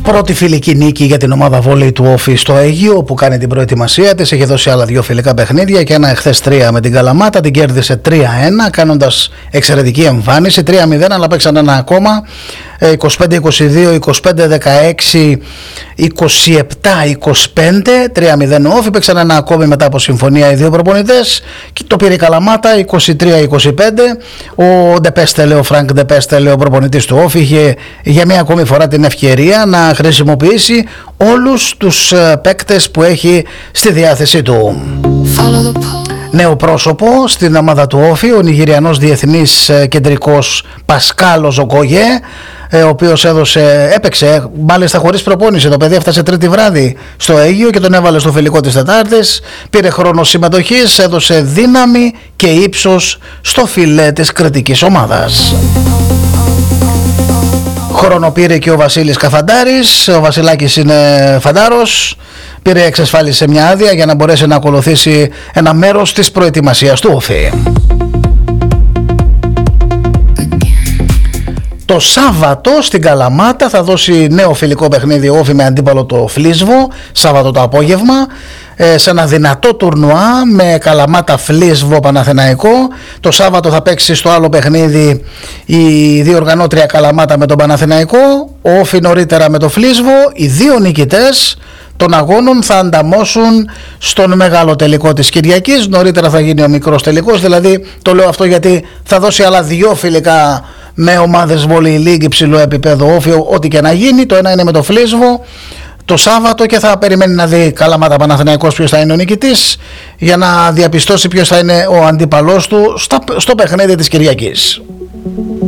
Πρώτη φιλική νίκη για την ομάδα βόλεϊ του Όφη στο Αίγυο, που κάνει την προετοιμασία της. Έχει δώσει άλλα δύο φιλικά παιχνίδια και ένα εχθές 3 με την Καλαμάτα. Την κέρδισε 3-1, κάνοντας εξαιρετική εμφάνιση. 3-0, αλλά παίξαν ένα ακόμα. 25-22, 25-16, 27-25, 3-0 Όφη. Παίξαν ένα ακόμη μετά από συμφωνία οι δύο προπονητές και το πήρε η Καλαμάτα 23-25. Ο Ντεπέστελε, ο Φρανκ Ντεπέστελε, ο προπονητής του Όφη, είχε για μια ακόμη φορά την ευκαιρία να χρησιμοποιήσει όλους τους παίκτες που έχει στη διάθεσή του. Νέο πρόσωπο στην ομάδα του Όφη, ο Νιγηριανός διεθνής κεντρικός Πασκάλο Ζοκόγε, ο οποίος έπαιξε μάλιστα χωρίς προπόνηση. Το παιδί έφτασε τρίτη βράδυ στο Αίγυο και τον έβαλε στο φιλικό της Τετάρτης. Πήρε χρόνο συμμετοχής, έδωσε δύναμη και ύψος στο φιλέ της κριτικής ομάδας. Χρόνο πήρε και ο Βασίλης Καφαντάρης. Ο Βασιλάκης είναι φαντάρος. Εξασφάλισε μια άδεια για να μπορέσει να ακολουθήσει ένα μέρος της προετοιμασίας του Όφη. Το Σάββατο στην Καλαμάτα θα δώσει νέο φιλικό παιχνίδι Όφη με αντίπαλο το Φλίσβο, Σάββατο το απόγευμα, σε ένα δυνατό τουρνουά με Καλαμάτα Φλίσβο Παναθηναϊκό. Το Σάββατο θα παίξει στο άλλο παιχνίδι η διοργανώτρια Καλαμάτα με τον Παναθηναϊκό, ο Όφη νωρίτερα με το Φλίσβο. Οι δύο νικητές των αγώνων θα ανταμώσουν στον μεγάλο τελικό της Κυριακής. Νωρίτερα θα γίνει ο μικρός τελικός, δηλαδή το λέω αυτό γιατί θα δώσει άλλα δύο φιλικά με ομάδες βόλεϊ λίγκ υψηλού επίπεδου Όφη, ό,τι και να γίνει. Το ένα είναι με το Φλίσβο το Σάββατο και θα περιμένει να δει Καλαμάτα Παναθηναϊκός ποιος θα είναι ο νικητής, για να διαπιστώσει ποιος θα είναι ο αντίπαλός του στο παιχνίδι της Κυριακής.